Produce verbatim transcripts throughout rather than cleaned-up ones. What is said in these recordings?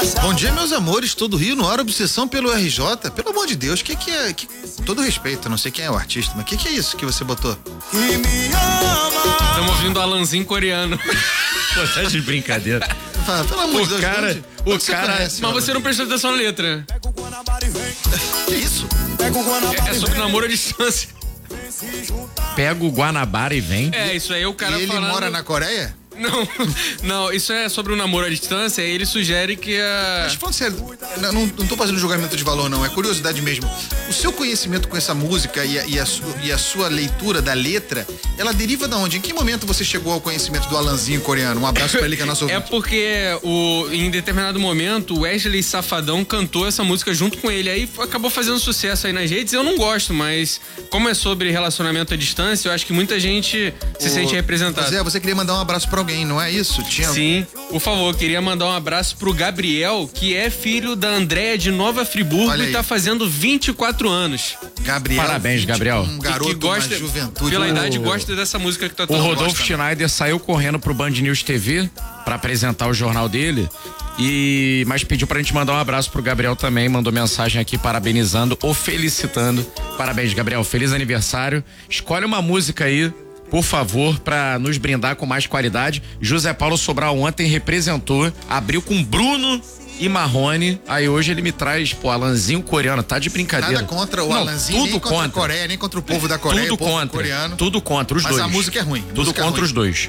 Bom dia, meus amores, todo Rio no ar, obsessão pelo R J. Pelo amor de Deus, o que que é? Que, todo respeito, não sei quem é o artista, mas o que que é isso que você botou? Estamos ouvindo Alanzinho coreano. Pô, tá de brincadeira. Fala, pelo amor de Deus, cara, onde? o Onde você cara, conhece, Mas mano? você não prestou atenção na letra. Que isso? É, é sobre namoro à distância. Pega o Guanabara e vem. É, isso aí é o cara E ele falando... mora na Coreia? Não, não, isso é sobre o namoro à distância, e ele sugere que a... Mas falando sério, não, não, não tô fazendo julgamento de valor, não, é curiosidade mesmo. O seu conhecimento com essa música e a, e a, su, e a sua leitura da letra, ela deriva da onde? Em que momento você chegou ao conhecimento do Alanzinho coreano? Um abraço pra ele que é nosso É ouvinte. porque o, em determinado momento o Wesley Safadão cantou essa música junto com ele, aí acabou fazendo sucesso aí nas redes. Eu não gosto, mas como é sobre relacionamento à distância, eu acho que muita gente se O- sente representada. Zé, você queria mandar um abraço pra alguém, não é isso? Tinha... Sim, por favor, queria mandar um abraço pro Gabriel, que é filho da Andréia de Nova Friburgo Olha e aí. tá fazendo vinte e quatro anos. Gabriel. Parabéns, vinte, Gabriel. Um E garoto, que gosta, uma juventude. pela O- idade, gosta dessa música que tá O tocando. Rodolfo gosta. Schneider saiu correndo pro Band News T V pra apresentar o jornal dele. E, mas pediu pra gente mandar um abraço pro Gabriel também, mandou mensagem aqui parabenizando ou felicitando. Parabéns, Gabriel, feliz aniversário. Escolhe uma música aí, por favor, pra nos brindar com mais qualidade. José Paulo Sobral ontem representou, abriu com Bruno e Marrone. Aí hoje ele me traz, pô, Alanzinho coreano, tá de brincadeira. Nada contra o Não, Alanzinho, tudo nem contra, contra a Coreia, nem contra o povo da Coreia, Tudo o povo contra, coreano. tudo contra os Mas dois. a música é ruim. a Tudo música é contra ruim. os dois.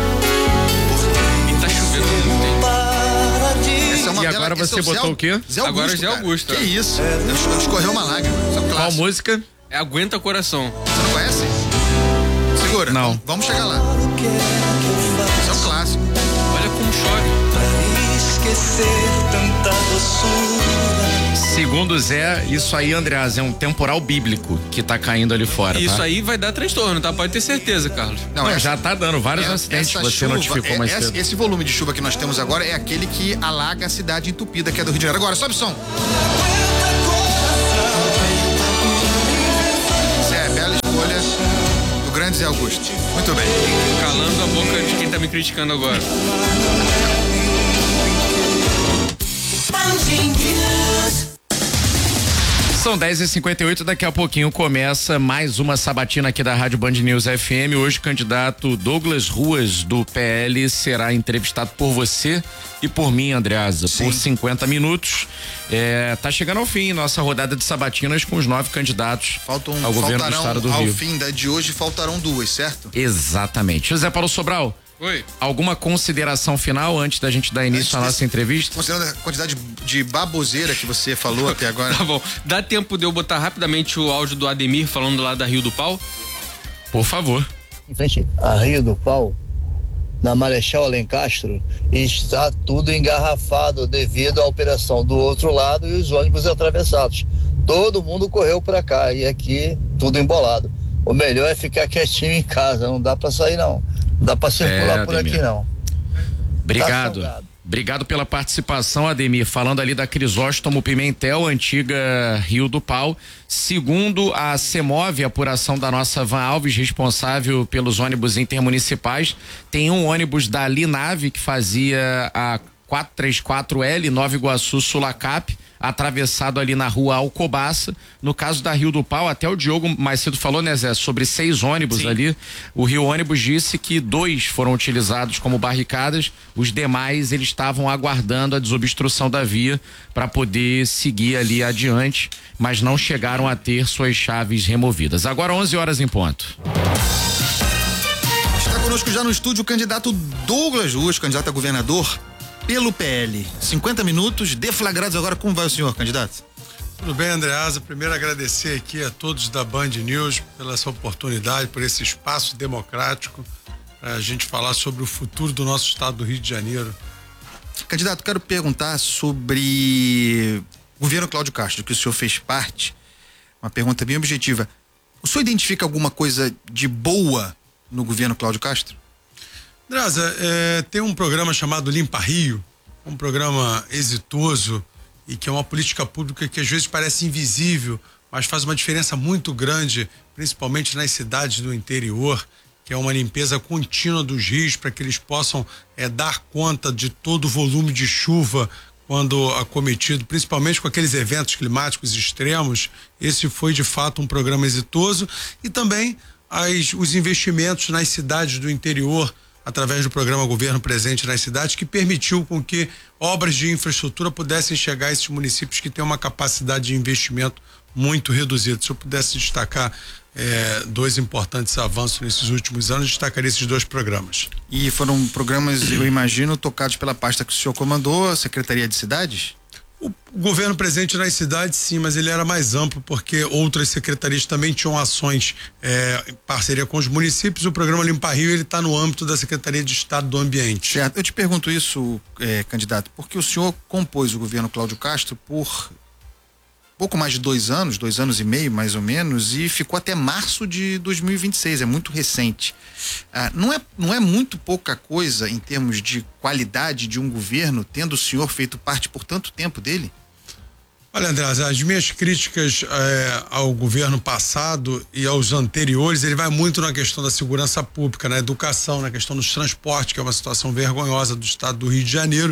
E tá chovendo muito, hein? Essa é uma E bela- agora esse você é o botou Zé- o quê? Zé Augusto, Agora é Zé cara. Augusto, Que é. isso? Eu- Escorreu uma lágrima. Isso é um Qual clássico. música? É Aguenta Coração. Você não conhece? Segura. Não. Vamos, vamos chegar lá. Isso é um clássico. Olha como chove. Segundo Zé, isso aí, Andreas, é um temporal bíblico que tá caindo ali fora. Isso tá? aí vai dar transtorno, tá? Pode ter certeza, Carlos. Não, essa- já tá dando vários é- acidentes, essa você chuva, notificou é- mais esse, cedo. esse volume de chuva que nós temos agora é aquele que alaga a cidade entupida, que é do Rio de Janeiro. Agora, sobe o som. Zé, bela escolha do grande Zé Augusto. Muito bem. Calando a boca de quem tá me criticando agora. São dez e cinquenta e oito, daqui a pouquinho começa mais uma sabatina aqui da Rádio Band News F M. Hoje o candidato Douglas Ruas, do P L, será entrevistado por você e por mim, Andreasa, Sim. por cinquenta minutos. É, tá chegando ao fim nossa rodada de sabatinas com os nove candidatos Faltam, ao governo do faltarão, estado do ao Rio. fim da de hoje, faltarão duas, certo? Exatamente. José Paulo Sobral, Oi. alguma consideração final antes da gente dar início Antes à nossa desse- entrevista? Considerando a quantidade de baboseira que você falou até agora. Tá bom. Dá tempo de eu botar rapidamente o áudio do Ademir falando lá da Rio do Pau? Por favor. Em frente a Rio do Pau, na Marechal Alencastro, está tudo engarrafado devido à operação do outro lado e os ônibus atravessados. Todo mundo correu para cá e aqui tudo embolado. O melhor é ficar quietinho em casa, não dá para sair não. Não dá para circular É, por Ademir. aqui não. Obrigado. Tá salgado. Obrigado pela participação, Ademir. Falando ali da Crisóstomo Pimentel, antiga Rio do Pau. Segundo a CEMOV, a apuração da nossa Van Alves, responsável pelos ônibus intermunicipais, tem um ônibus da Linave que fazia a quatrocentos e trinta e quatro L, Nova Iguaçu Sulacap, atravessado ali na rua Alcobaça. No caso da Rio do Pau, até o Diogo mais cedo falou, né, Zé, sobre seis ônibus Sim. ali. O Rio Ônibus disse que dois foram utilizados como barricadas, os demais eles estavam aguardando a desobstrução da via para poder seguir ali adiante, mas não chegaram a ter suas chaves removidas. Agora onze horas em ponto. Está conosco já no estúdio o candidato Douglas Ruas, candidato a governador pelo P L. cinquenta minutos, deflagrados agora. Como vai o senhor, candidato? Tudo bem, Andreasa? Primeiro agradecer aqui a todos da Band News pela essa oportunidade, por esse espaço democrático para a gente falar sobre o futuro do nosso estado do Rio de Janeiro. Candidato, quero perguntar sobre o governo Cláudio Castro, que o senhor fez parte. Uma pergunta bem objetiva. O senhor identifica alguma coisa de boa no governo Cláudio Castro? Andreasa, é, tem um programa chamado Limpa Rio, um programa exitoso e que é uma política pública que às vezes parece invisível, mas faz uma diferença muito grande, principalmente nas cidades do interior, que é uma limpeza contínua dos rios para que eles possam é, dar conta de todo o volume de chuva quando acometido, principalmente com aqueles eventos climáticos extremos. Esse foi de fato um programa exitoso, e também as, os investimentos nas cidades do interior, através do programa Governo Presente nas Cidades, que permitiu com que obras de infraestrutura pudessem chegar a esses municípios que têm uma capacidade de investimento muito reduzida. Se eu pudesse destacar é, dois importantes avanços nesses últimos anos, destacaria esses dois programas. E foram programas, eu imagino, tocados pela pasta que o senhor comandou, a Secretaria de Cidades? O Governo Presente nas Cidades, sim, mas ele era mais amplo, porque outras secretarias também tinham ações é, em parceria com os municípios. O programa Limpa Rio, ele está no âmbito da Secretaria de Estado do Ambiente. Certo. Eu te pergunto isso, é, candidato, porque o senhor compôs o governo Cláudio Castro por pouco mais de dois anos, dois anos e meio mais ou menos, e ficou até março de dois mil e vinte e seis, é muito recente. Ah, não é, não é muito pouca coisa em termos de qualidade de um governo, tendo o senhor feito parte por tanto tempo dele? Olha, André, as minhas críticas é, ao governo passado e aos anteriores, ele vai muito na questão da segurança pública, na educação, na questão dos transportes, que é uma situação vergonhosa do estado do Rio de Janeiro.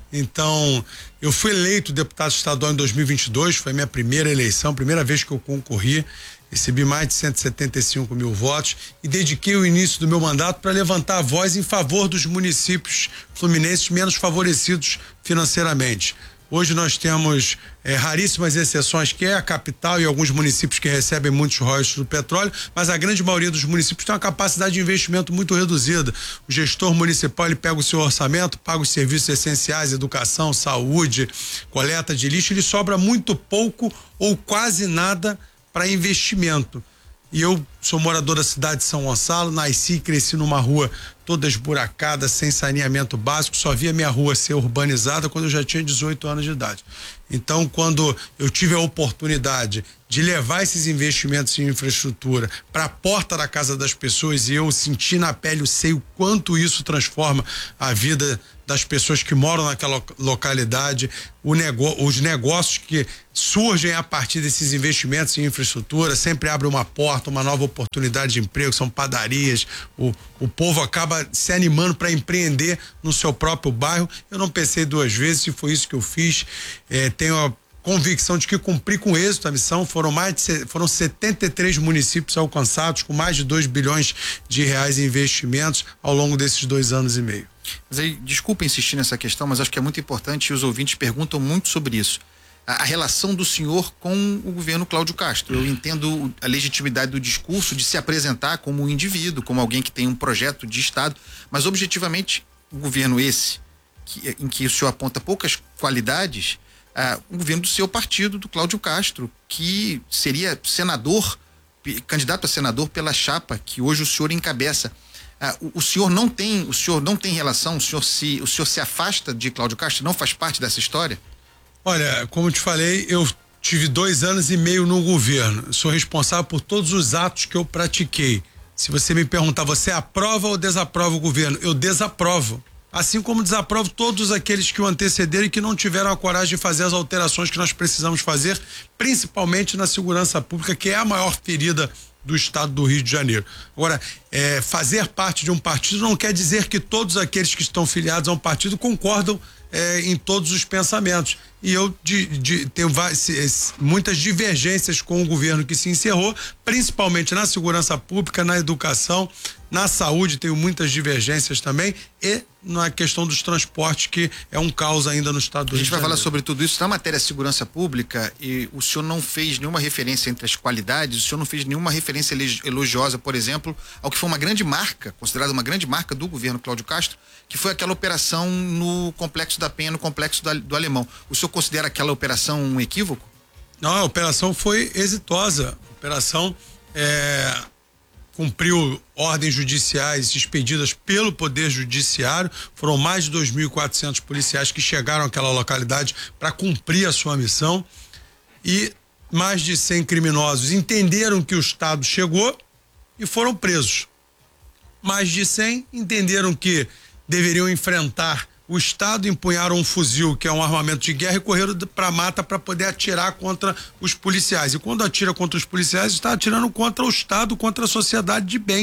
Então, eu fui eleito deputado estadual em dois mil e vinte e dois, foi a minha primeira eleição, primeira vez que eu concorri, recebi mais de cento e setenta e cinco mil votos e dediquei o início do meu mandato para levantar a voz em favor dos municípios fluminenses menos favorecidos financeiramente. Hoje nós temos é, raríssimas exceções, que é a capital e alguns municípios que recebem muitos royalties do petróleo, mas a grande maioria dos municípios tem uma capacidade de investimento muito reduzida. O gestor municipal, ele pega o seu orçamento, paga os serviços essenciais, educação, saúde, coleta de lixo, ele sobra muito pouco ou quase nada para investimento. E eu sou morador da cidade de São Gonçalo, nasci e cresci numa rua toda esburacada, sem saneamento básico, só via minha rua ser urbanizada quando eu já tinha dezoito anos de idade. Então, quando eu tive a oportunidade de levar esses investimentos em infraestrutura para a porta da casa das pessoas, e eu senti na pele, eu sei o quanto isso transforma a vida das pessoas que moram naquela localidade, o nego, os negócios que surgem a partir desses investimentos em infraestrutura, sempre abre uma porta, uma nova oportunidade de emprego, são padarias, o, o povo acaba se animando para empreender no seu próprio bairro. Eu não pensei duas vezes, e foi isso que eu fiz. É, tenho a convicção de que cumpri com êxito a missão. Foram mais de, foram setenta e três municípios alcançados, com mais de dois bilhões de reais em investimentos ao longo desses dois anos e meio. Mas aí, desculpa insistir nessa questão, mas acho que é muito importante, e os ouvintes perguntam muito sobre isso. A, a relação do senhor com o governo Cláudio Castro. Eu entendo a legitimidade do discurso de se apresentar como um indivíduo, como alguém que tem um projeto de Estado, mas objetivamente o governo esse, que, em que o senhor aponta poucas qualidades, ah, o governo do seu partido, do Cláudio Castro, que seria senador, candidato a senador pela chapa que hoje o senhor encabeça. Ah, o, o senhor não tem, o senhor não tem relação, o senhor se, o senhor se afasta de Cláudio Castro, não faz parte dessa história? Olha, como eu te falei, eu tive dois anos e meio no governo. Eu sou responsável por todos os atos que eu pratiquei. Se você me perguntar, você aprova ou desaprova o governo? Eu desaprovo. Assim como desaprovo todos aqueles que o antecederam e que não tiveram a coragem de fazer as alterações que nós precisamos fazer, principalmente na segurança pública, que é a maior ferida do estado do Rio de Janeiro. Agora, é, fazer parte de um partido não quer dizer que todos aqueles que estão filiados a um partido concordam é, em todos os pensamentos. E eu de, de, tenho várias, muitas divergências com o governo que se encerrou, principalmente na segurança pública, na educação, na saúde, tenho muitas divergências também, e na questão dos transportes, que é um caos ainda no estado do Rio de Janeiro. A gente vai falar sobre tudo isso na matéria segurança pública, e o senhor não fez nenhuma referência entre as qualidades, o senhor não fez nenhuma referência elogiosa, por exemplo, ao que foi uma grande marca, considerada uma grande marca do governo Cláudio Castro, que foi aquela operação no Complexo da Penha, no Complexo do, do Alemão. O senhor considera aquela operação um equívoco? Não, a operação foi exitosa. A operação é, cumpriu ordens judiciais expedidas pelo Poder Judiciário. Foram mais de dois mil e quatrocentos policiais que chegaram àquela localidade para cumprir a sua missão. E mais de cem criminosos entenderam que o Estado chegou e foram presos. Mais de cem entenderam que deveriam enfrentar o Estado, empunharam um fuzil, que é um armamento de guerra, e correram para a mata para poder atirar contra os policiais. E quando atira contra os policiais, está atirando contra o Estado, contra a sociedade de bem,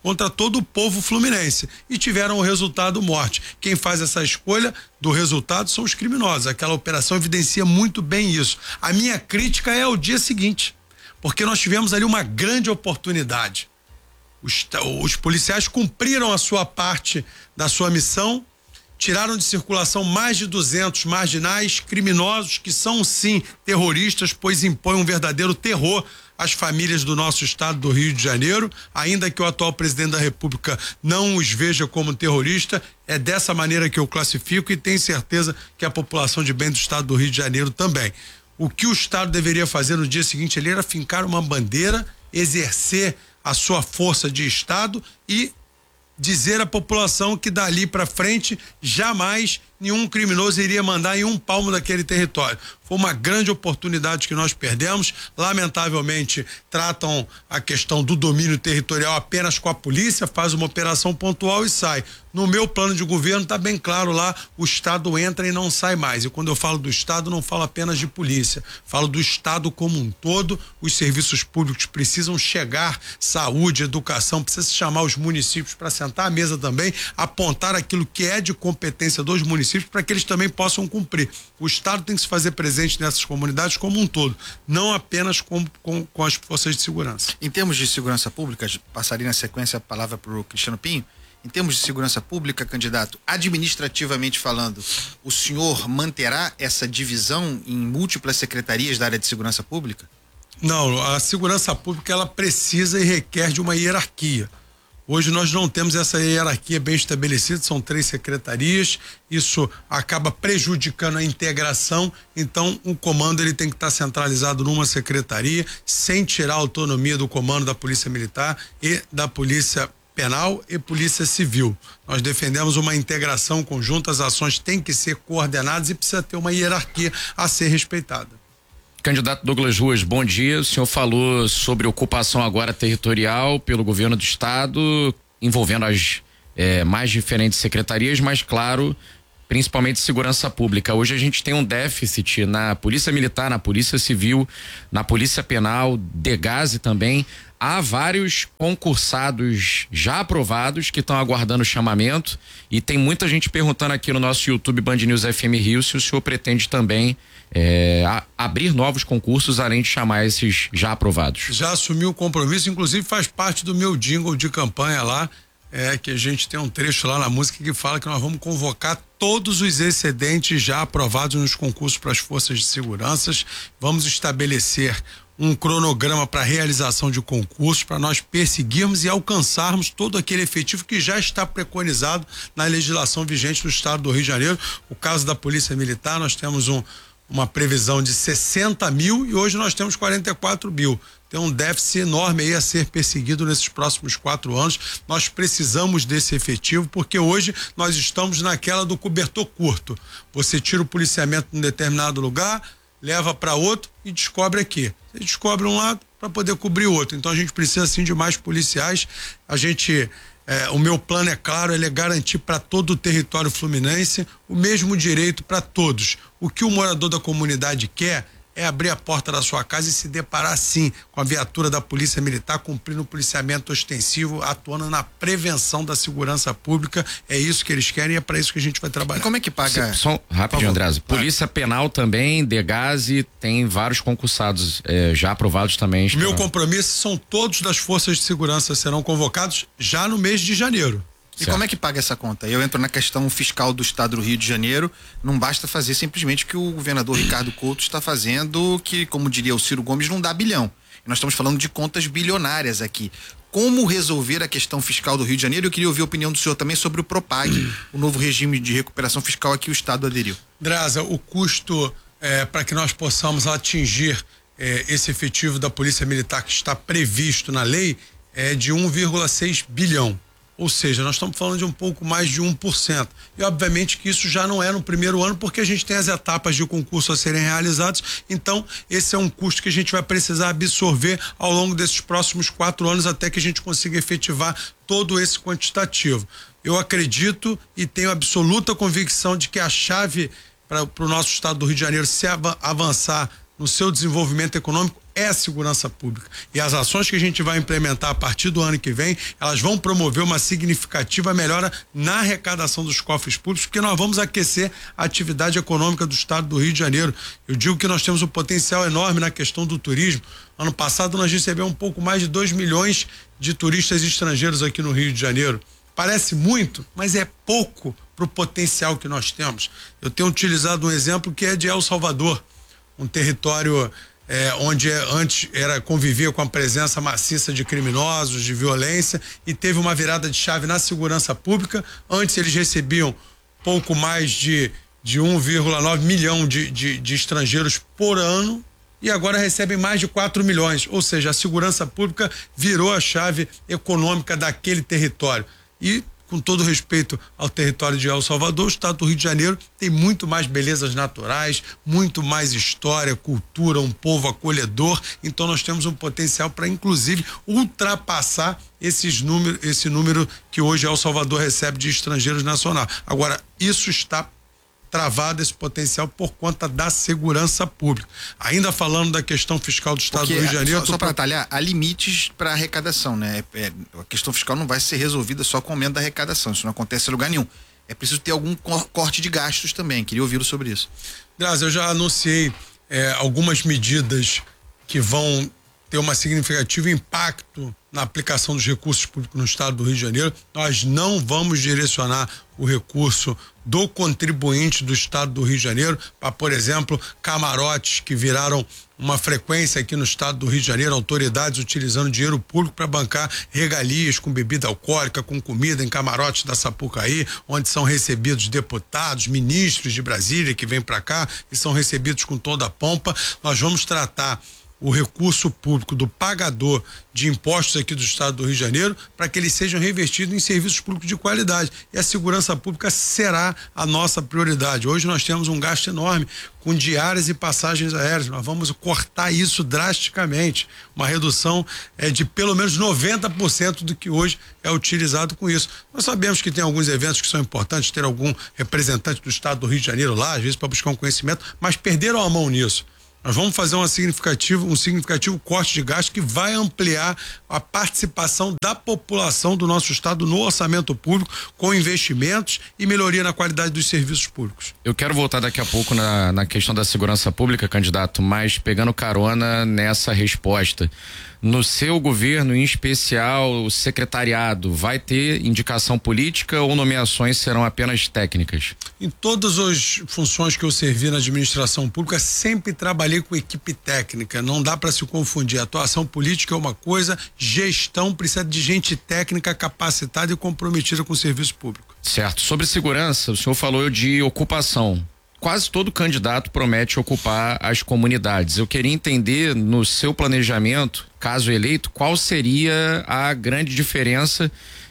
contra todo o povo fluminense e tiveram o resultado morte. Quem faz essa escolha do resultado são os criminosos. Aquela operação evidencia muito bem isso. A minha crítica é ao dia seguinte, porque nós tivemos ali uma grande oportunidade. Os, os policiais cumpriram a sua parte da sua missão, tiraram de circulação mais de duzentos marginais criminosos que são sim terroristas, pois impõem um verdadeiro terror às famílias do nosso estado do Rio de Janeiro, ainda que o atual presidente da República não os veja como terrorista. É dessa maneira que eu classifico e tenho certeza que a população de bem do estado do Rio de Janeiro também. O que o estado deveria fazer no dia seguinte ali era fincar uma bandeira, exercer a sua força de estado e dizer à população que dali para frente jamais nenhum criminoso iria mandar em um palmo daquele território. Foi uma grande oportunidade que nós perdemos. Lamentavelmente, tratam a questão do domínio territorial apenas com a polícia, faz uma operação pontual e sai. No meu plano de governo está bem claro lá, o Estado entra e não sai mais. E quando eu falo do Estado, não falo apenas de polícia, falo do Estado como um todo. Os serviços públicos precisam chegar, saúde, educação, precisa se chamar os municípios para sentar à mesa também, apontar aquilo que é de competência dos municípios para que eles também possam cumprir. O Estado tem que se fazer presente nessas comunidades como um todo, não apenas com, com, com as forças de segurança. Em termos de segurança pública, passaria na sequência a palavra para o Cristiano Pinho. Em termos de segurança pública, candidato, administrativamente falando, o senhor manterá essa divisão em múltiplas secretarias da área de segurança pública? Não, a segurança pública ela precisa e requer de uma hierarquia. Hoje nós não temos essa hierarquia bem estabelecida, são três secretarias, isso acaba prejudicando a integração, então o comando ele tem que estar centralizado numa secretaria, sem tirar a autonomia do comando da Polícia Militar e da Polícia Penal e Polícia Civil. Nós defendemos uma integração conjunta, as ações têm que ser coordenadas e precisa ter uma hierarquia a ser respeitada. Candidato Douglas Ruas, bom dia. O senhor falou sobre ocupação agora territorial pelo governo do estado, envolvendo as eh, mais diferentes secretarias, mas claro, principalmente segurança pública. Hoje a gente tem um déficit na Polícia Militar, na Polícia Civil, na Polícia Penal, Degase também. Há vários concursados já aprovados que estão aguardando o chamamento e tem muita gente perguntando aqui no nosso YouTube Band News F M Rio se o senhor pretende também é, a, abrir novos concursos além de chamar esses já aprovados. Já assumiu o compromisso, inclusive faz parte do meu jingle de campanha lá, é que a gente tem um trecho lá na música que fala que nós vamos convocar todos os excedentes já aprovados nos concursos para as forças de segurança. Vamos estabelecer um cronograma para realização de concursos, para nós perseguirmos e alcançarmos todo aquele efetivo que já está preconizado na legislação vigente do estado do Rio de Janeiro. O caso da Polícia Militar, nós temos um, uma previsão de sessenta mil e hoje nós temos quarenta e quatro mil. Tem um déficit enorme aí a ser perseguido nesses próximos quatro anos. Nós precisamos desse efetivo, porque hoje nós estamos naquela do cobertor curto. Você tira o policiamento num determinado lugar, leva para outro e descobre aqui. Você descobre um lado para poder cobrir o outro. Então a gente precisa sim de mais policiais. A gente, é, o meu plano é claro, ele é garantir para todo o território fluminense o mesmo direito para todos. O que o morador da comunidade quer é abrir a porta da sua casa e se deparar sim com a viatura da Polícia Militar cumprindo o policiamento ostensivo, atuando na prevenção da segurança pública. É isso que eles querem e é para isso que a gente vai trabalhar. E como é que paga? Só rapidinho, Andrés. Polícia Penal também, Degase, tem vários concursados é, já aprovados também. O meu compromisso são todos das forças de segurança serão convocados já no mês de janeiro. E certo. Como é que paga essa conta? Eu entro na questão fiscal do estado do Rio de Janeiro, não basta fazer simplesmente o que o governador Ricardo Couto está fazendo, que, como diria o Ciro Gomes, não dá bilhão. E nós estamos falando de contas bilionárias aqui. Como resolver a questão fiscal do Rio de Janeiro? Eu queria ouvir a opinião do senhor também sobre o Propag, o novo regime de recuperação fiscal a que o estado aderiu. Draza, o custo é, para que nós possamos atingir é, esse efetivo da Polícia Militar que está previsto na lei é de um vírgula seis bilhão. Ou seja, nós estamos falando de um pouco mais de um por cento. E obviamente que isso já não é no primeiro ano, porque a gente tem as etapas de concurso a serem realizadas. Então, esse é um custo que a gente vai precisar absorver ao longo desses próximos quatro anos até que a gente consiga efetivar todo esse quantitativo. Eu acredito e tenho absoluta convicção de que a chave para o nosso estado do Rio de Janeiro se avançar no seu desenvolvimento econômico é a segurança pública. E as ações que a gente vai implementar a partir do ano que vem, elas vão promover uma significativa melhora na arrecadação dos cofres públicos, porque nós vamos aquecer a atividade econômica do estado do Rio de Janeiro. Eu digo que nós temos um potencial enorme na questão do turismo. Ano passado nós recebemos um pouco mais de dois milhões de turistas estrangeiros aqui no Rio de Janeiro. Parece muito, mas é pouco para o potencial que nós temos. Eu tenho utilizado um exemplo que é de El Salvador, um território é, onde antes era convivia com a presença maciça de criminosos, de violência, e teve uma virada de chave na segurança pública. Antes eles recebiam pouco mais de, de um vírgula nove milhão de, de, de estrangeiros por ano, e agora recebem mais de quatro milhões. Ou seja, a segurança pública virou a chave econômica daquele território. E, com todo respeito ao território de El Salvador, o estado do Rio de Janeiro tem muito mais belezas naturais, muito mais história, cultura, um povo acolhedor. Então nós temos um potencial para, inclusive, ultrapassar esses número, esse número que hoje El Salvador recebe de estrangeiros nacionais. Agora, isso está travado, esse potencial, por conta da segurança pública. Ainda falando da questão fiscal do estado Porque, do Rio de Janeiro... Só, só para atalhar, há limites para arrecadação, né? É, a questão fiscal não vai ser resolvida só com o aumento da arrecadação, isso não acontece em lugar nenhum. É preciso ter algum corte de gastos também, queria ouvi-lo sobre isso. Graças, eu já anunciei é, algumas medidas que vão ter um significativo impacto na aplicação dos recursos públicos no estado do Rio de Janeiro. Nós não vamos direcionar o recurso do contribuinte do estado do Rio de Janeiro para, por exemplo, camarotes que viraram uma frequência aqui no estado do Rio de Janeiro, autoridades utilizando dinheiro público para bancar regalias com bebida alcoólica, com comida em camarotes da Sapucaí, onde são recebidos deputados, ministros de Brasília que vêm para cá e são recebidos com toda a pompa. Nós vamos tratar o recurso público do pagador de impostos aqui do estado do Rio de Janeiro para que eles sejam revertidos em serviços públicos de qualidade. E a segurança pública será a nossa prioridade. Hoje nós temos um gasto enorme com diárias e passagens aéreas. Nós vamos cortar isso drasticamente. Uma redução é de pelo menos noventa por cento do que hoje é utilizado com isso. Nós sabemos que tem alguns eventos que são importantes, ter algum representante do estado do Rio de Janeiro lá, às vezes para buscar um conhecimento, mas perderam a mão nisso. Nós vamos fazer uma significativo, um significativo corte de gasto que vai ampliar a participação da população do nosso estado no orçamento público, com investimentos e melhoria na qualidade dos serviços públicos. Eu quero voltar daqui a pouco na, na questão da segurança pública, candidato, mas pegando carona nessa resposta. No seu governo, em especial, o secretariado vai ter indicação política ou nomeações serão apenas técnicas? Em todas as funções que eu servi na administração pública, sempre trabalhei com equipe técnica. Não dá para se confundir. Atuação política é uma coisa, gestão precisa de gente técnica capacitada e comprometida com o serviço público. Certo. Sobre segurança, o senhor falou de ocupação. Quase todo candidato promete ocupar as comunidades. Eu queria entender, no seu planejamento, caso eleito, qual seria a grande diferença,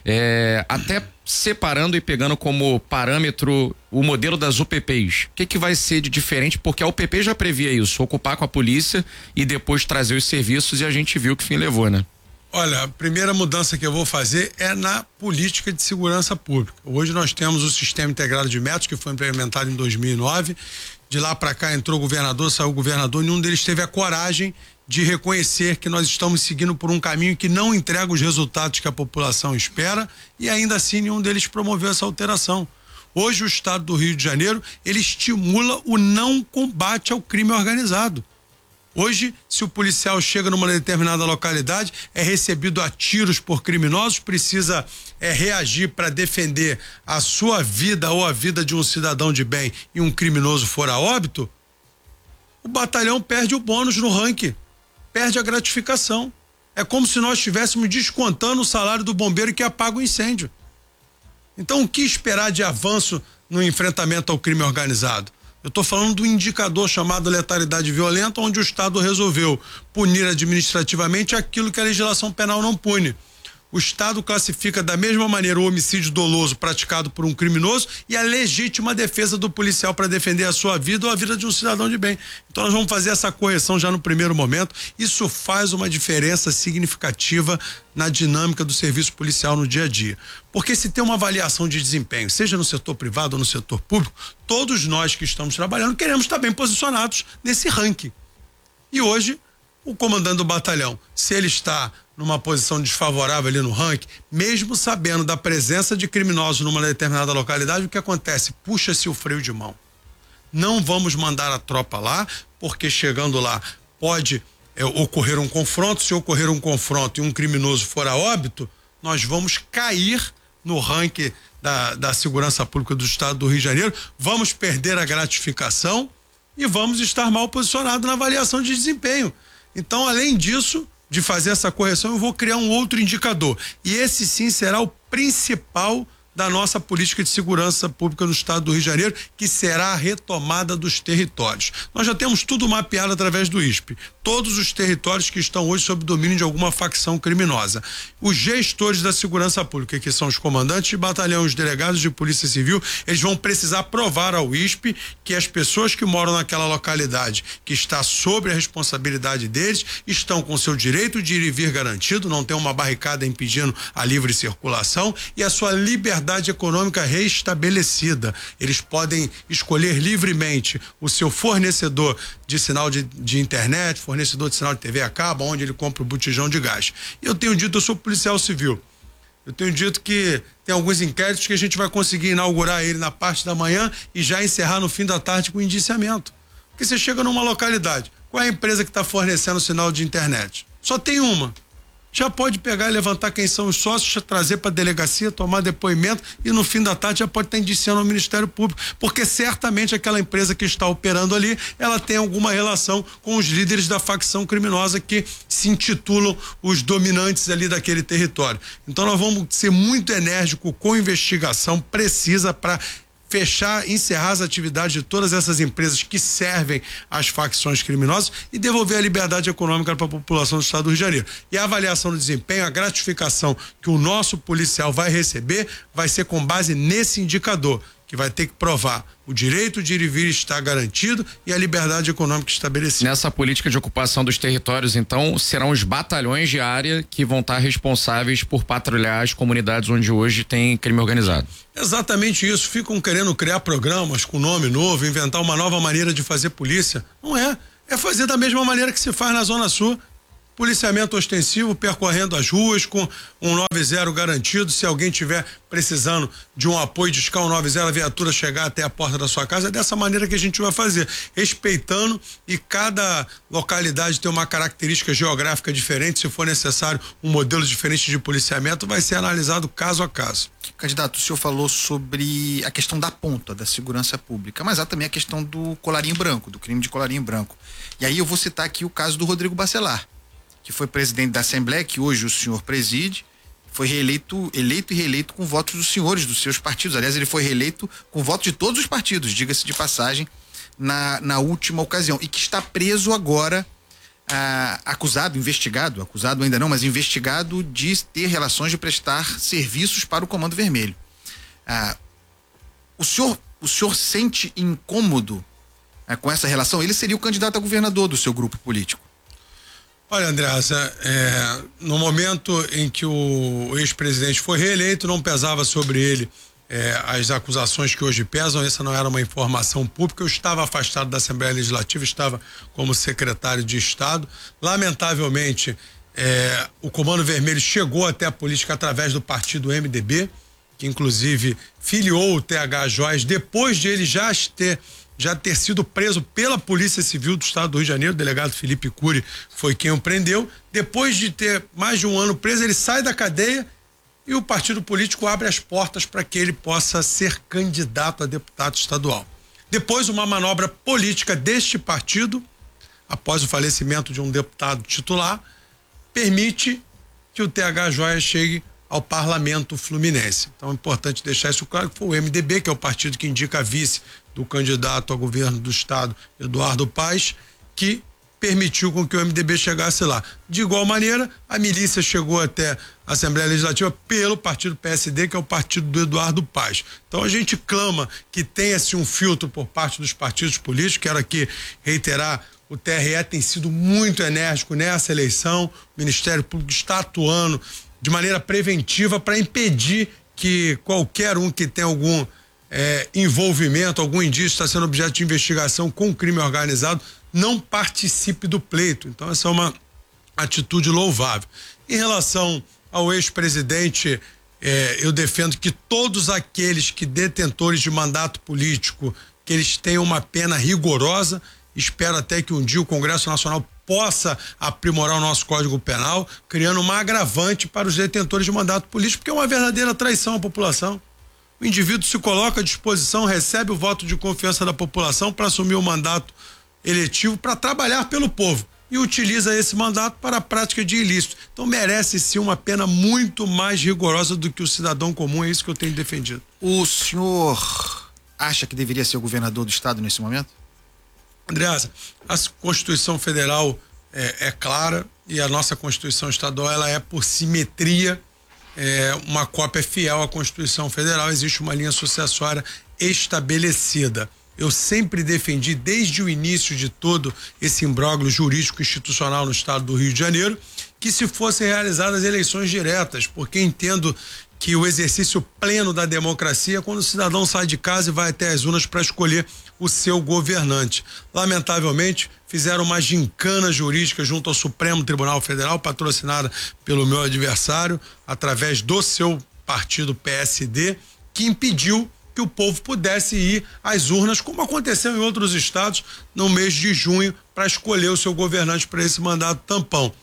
é, até separando e pegando como parâmetro o modelo das U P Ps. O que que vai ser de diferente? Porque a U P P já previa isso, ocupar com a polícia e depois trazer os serviços, e a gente viu que fim levou, né? Olha, a primeira mudança que eu vou fazer é na política de segurança pública. Hoje nós temos o Sistema Integrado de Métodos, que foi implementado em dois mil e nove. De lá para cá entrou o governador, saiu o governador, nenhum deles teve a coragem de reconhecer que nós estamos seguindo por um caminho que não entrega os resultados que a população espera, e ainda assim nenhum deles promoveu essa alteração. Hoje o estado do Rio de Janeiro, ele estimula o não combate ao crime organizado. Hoje, se o policial chega numa determinada localidade, é recebido a tiros por criminosos, precisa é, reagir para defender a sua vida ou a vida de um cidadão de bem, e um criminoso for a óbito, o batalhão perde o bônus no ranking, perde a gratificação. É como se nós estivéssemos descontando o salário do bombeiro que apaga o incêndio. Então, o que esperar de avanço no enfrentamento ao crime organizado? Eu estou falando do indicador chamado letalidade violenta, onde o Estado resolveu punir administrativamente aquilo que a legislação penal não pune. O Estado classifica da mesma maneira o homicídio doloso praticado por um criminoso e a legítima defesa do policial para defender a sua vida ou a vida de um cidadão de bem. Então nós vamos fazer essa correção já no primeiro momento. Isso faz uma diferença significativa na dinâmica do serviço policial no dia a dia. Porque se tem uma avaliação de desempenho, seja no setor privado ou no setor público, todos nós que estamos trabalhando queremos estar bem posicionados nesse ranking. E hoje, o comandante do batalhão, se ele está numa posição desfavorável ali no ranking, mesmo sabendo da presença de criminosos numa determinada localidade, o que acontece? Puxa-se o freio de mão. Não vamos mandar a tropa lá, porque chegando lá pode é, ocorrer um confronto. Se ocorrer um confronto e um criminoso for a óbito, nós vamos cair no ranking da, da segurança pública do estado do Rio de Janeiro, vamos perder a gratificação e vamos estar mal posicionados na avaliação de desempenho. Então, além disso, de fazer essa correção, eu vou criar um outro indicador. E esse sim será o principal da nossa política de segurança pública no estado do Rio de Janeiro, que será a retomada dos territórios. Nós já temos tudo mapeado através do I S P. Todos os territórios que estão hoje sob domínio de alguma facção criminosa. Os gestores da segurança pública, que são os comandantes de batalhão, os delegados de polícia civil, eles vão precisar provar ao I S P que as pessoas que moram naquela localidade, que está sob a responsabilidade deles, estão com seu direito de ir e vir garantido, não tem uma barricada impedindo a livre circulação e a sua liberdade econômica reestabelecida. Eles podem escolher livremente o seu fornecedor de sinal de, de internet, fornecedor de sinal de T V a cabo, onde ele compra o botijão de gás. E eu tenho dito, eu sou policial civil, eu tenho dito que tem alguns inquéritos que a gente vai conseguir inaugurar ele na parte da manhã e já encerrar no fim da tarde com indiciamento. Porque você chega numa localidade, qual é a empresa que está fornecendo o sinal de internet? Só tem uma. Já pode pegar e levantar quem são os sócios, trazer para a delegacia, tomar depoimento e no fim da tarde já pode estar indiciando ao Ministério Público, porque certamente aquela empresa que está operando ali, ela tem alguma relação com os líderes da facção criminosa que se intitulam os dominantes ali daquele território. Então nós vamos ser muito enérgicos com investigação precisa para fechar, encerrar as atividades de todas essas empresas que servem às facções criminosas e devolver a liberdade econômica para a população do estado do Rio de Janeiro. E a avaliação do desempenho, a gratificação que o nosso policial vai receber vai ser com base nesse indicador, que vai ter que provar o direito de ir e vir está garantido e a liberdade econômica estabelecida. Nessa política de ocupação dos territórios, então, serão os batalhões de área que vão estar responsáveis por patrulhar as comunidades onde hoje tem crime organizado. Exatamente isso. Ficam querendo criar programas com nome novo, inventar uma nova maneira de fazer polícia. Não é. É fazer da mesma maneira que se faz na Zona Sul. Policiamento ostensivo, percorrendo as ruas com um nove zero garantido. Se alguém tiver precisando de um apoio de escala um nove zero, a viatura chegar até a porta da sua casa, é dessa maneira que a gente vai fazer, respeitando, e cada localidade tem uma característica geográfica diferente. Se for necessário um modelo diferente de policiamento, vai ser analisado caso a caso. Candidato, o senhor falou sobre a questão da ponta da segurança pública, mas há também a questão do colarinho branco, do crime de colarinho branco. E aí eu vou citar aqui o caso do Rodrigo Bacelar, que foi presidente da Assembleia, que hoje o senhor preside, foi reeleito, eleito e reeleito com votos dos senhores, dos seus partidos. Aliás, ele foi reeleito com votos de todos os partidos, diga-se de passagem, na, na última ocasião. E que está preso agora, ah, acusado, investigado, acusado ainda não, mas investigado de ter relações de prestar serviços para o Comando Vermelho. Ah, o senhor, o senhor sente incômodo ah, com essa relação? Ele seria o candidato a governador do seu grupo político. Olha, Andreasa, é, no momento em que o ex-presidente foi reeleito, não pesava sobre ele é, as acusações que hoje pesam. Essa não era uma informação pública. Eu estava afastado da Assembleia Legislativa, estava como secretário de Estado. Lamentavelmente, é, o Comando Vermelho chegou até a política através do partido M D B, que inclusive filiou o T H Joias depois de ele já ter já ter sido preso pela Polícia Civil do Estado do Rio de Janeiro. O delegado Felipe Cury foi quem o prendeu. Depois de ter mais de um ano preso, ele sai da cadeia e o partido político abre as portas para que ele possa ser candidato a deputado estadual. Depois, uma manobra política deste partido, após o falecimento de um deputado titular, permite que o T H Joias chegue ao parlamento fluminense. Então é importante deixar isso claro, que foi o M D B, que é o partido que indica a vice do candidato ao governo do estado, Eduardo Paes, que permitiu com que o M D B chegasse lá. De igual maneira, a milícia chegou até a Assembleia Legislativa pelo partido P S D, que é o partido do Eduardo Paes. Então a gente clama que tenha-se um filtro por parte dos partidos políticos. Quero aqui reiterar, o T R E tem sido muito enérgico nessa eleição, o Ministério Público está atuando de maneira preventiva para impedir que qualquer um que tenha algum é, envolvimento, algum indício está sendo objeto de investigação com crime organizado, não participe do pleito. Então essa é uma atitude louvável. Em relação ao ex-presidente, é, eu defendo que todos aqueles que detentores de mandato político, que eles tenham uma pena rigorosa. Espero até que um dia o Congresso Nacional possa aprimorar o nosso Código Penal, criando uma agravante para os detentores de mandato político, porque é uma verdadeira traição à população. O indivíduo se coloca à disposição, recebe o voto de confiança da população para assumir o mandato eletivo, para trabalhar pelo povo, e utiliza esse mandato para a prática de ilícito. Então merece sim uma pena muito mais rigorosa do que o cidadão comum, é isso que eu tenho defendido. O senhor acha que deveria ser o governador do estado nesse momento? Andreasa, a Constituição Federal é, é clara e a nossa Constituição Estadual ela é por simetria, é uma cópia fiel à Constituição Federal, existe uma linha sucessória estabelecida. Eu sempre defendi desde o início de todo esse imbróglio jurídico institucional no estado do Rio de Janeiro que se fossem realizadas eleições diretas, porque entendo que o exercício pleno da democracia é quando o cidadão sai de casa e vai até as urnas para escolher o seu governante. Lamentavelmente, fizeram uma gincana jurídica junto ao Supremo Tribunal Federal, patrocinada pelo meu adversário, através do seu partido P S D, que impediu que o povo pudesse ir às urnas, como aconteceu em outros estados, no mês de junho, para escolher o seu governante para esse mandato tampão.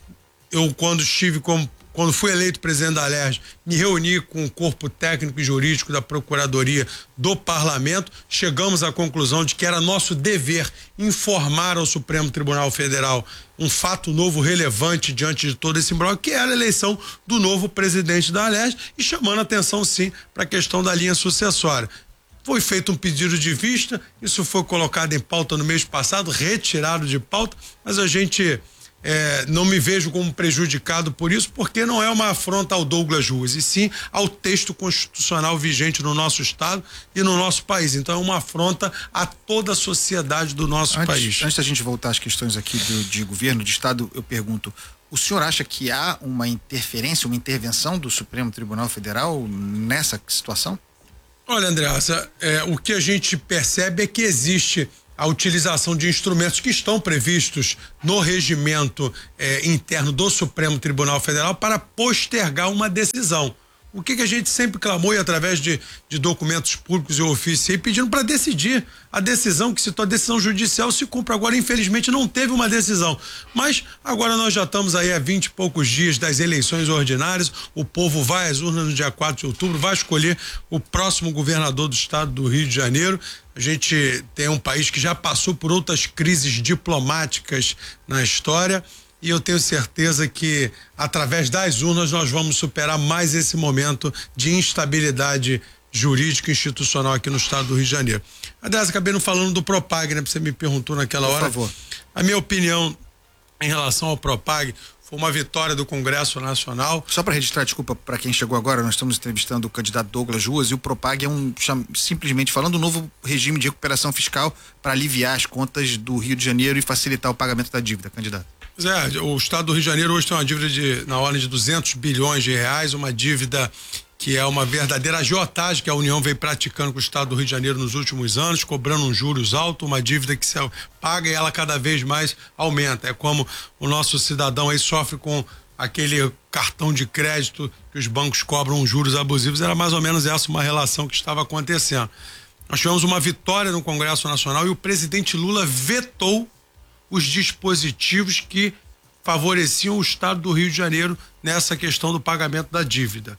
Eu, quando estive como Quando fui eleito presidente da Alerj, me reuni com o corpo técnico e jurídico da Procuradoria do Parlamento, chegamos à conclusão de que era nosso dever informar ao Supremo Tribunal Federal um fato novo relevante diante de todo esse imbróglio, que era a eleição do novo presidente da Alerj, e chamando atenção sim para a questão da linha sucessória. Foi feito um pedido de vista, isso foi colocado em pauta no mês passado, retirado de pauta, mas a gente É, não me vejo como prejudicado por isso, porque não é uma afronta ao Douglas Ruas, e sim ao texto constitucional vigente no nosso estado e no nosso país. Então é uma afronta a toda a sociedade do nosso antes, país. Antes da gente voltar às questões aqui do, de governo, de estado, eu pergunto, o senhor acha que há uma interferência, uma intervenção do Supremo Tribunal Federal nessa situação? Olha, Andreasa, é, o que a gente percebe é que existe a utilização de instrumentos que estão previstos no regimento eh, interno do Supremo Tribunal Federal para postergar uma decisão. O que, que a gente sempre clamou e através de, de documentos públicos e ofícios pedindo para decidir. A decisão que citou, a decisão judicial se cumpre agora, infelizmente não teve uma decisão. Mas agora nós já estamos aí há vinte e poucos dias das eleições ordinárias, o povo vai às urnas no dia quatro de outubro, vai escolher o próximo governador do estado do Rio de Janeiro. A gente tem um país que já passou por outras crises diplomáticas na história e eu tenho certeza que através das urnas nós vamos superar mais esse momento de instabilidade jurídica e institucional aqui no estado do Rio de Janeiro. Aliás, acabei não falando do Propag, né? Você me perguntou naquela hora. Por favor. A minha opinião em relação ao Propag foi uma vitória do Congresso Nacional. Só para registrar, desculpa, para quem chegou agora, nós estamos entrevistando o candidato Douglas Ruas e o Propag é um, simplesmente falando, um novo regime de recuperação fiscal para aliviar as contas do Rio de Janeiro e facilitar o pagamento da dívida, candidato. Pois é, o estado do Rio de Janeiro hoje tem uma dívida de, na ordem de duzentos bilhões de reais, uma dívida que é uma verdadeira agiotagem que a União vem praticando com o estado do Rio de Janeiro nos últimos anos, cobrando um juros alto, uma dívida que se paga e ela cada vez mais aumenta. É como o nosso cidadão aí sofre com aquele cartão de crédito que os bancos cobram juros abusivos, era mais ou menos essa uma relação que estava acontecendo. Nós tivemos uma vitória no Congresso Nacional e o presidente Lula vetou os dispositivos que favoreciam o estado do Rio de Janeiro nessa questão do pagamento da dívida.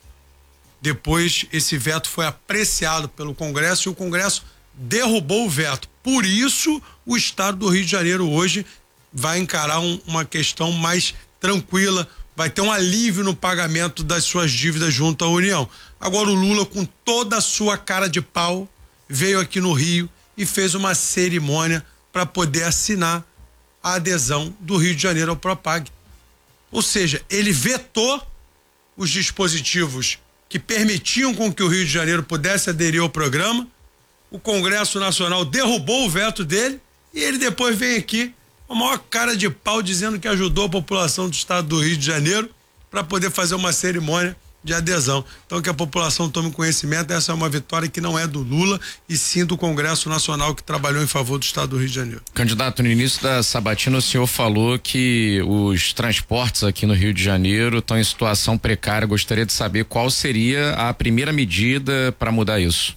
Depois, esse veto foi apreciado pelo Congresso e o Congresso derrubou o veto. Por isso, o estado do Rio de Janeiro hoje vai encarar um, uma questão mais tranquila, vai ter um alívio no pagamento das suas dívidas junto à União. Agora o Lula, com toda a sua cara de pau, veio aqui no Rio e fez uma cerimônia para poder assinar a adesão do Rio de Janeiro ao Propag. Ou seja, ele vetou os dispositivos que permitiam com que o Rio de Janeiro pudesse aderir ao programa, o Congresso Nacional derrubou o veto dele e ele depois vem aqui com a maior cara de pau dizendo que ajudou a população do estado do Rio de Janeiro para poder fazer uma cerimônia de adesão. Então que a população tome conhecimento, essa é uma vitória que não é do Lula e sim do Congresso Nacional que trabalhou em favor do Estado do Rio de Janeiro. Candidato, no início da sabatina o senhor falou que os transportes aqui no Rio de Janeiro estão em situação precária. Gostaria de saber qual seria a primeira medida para mudar isso.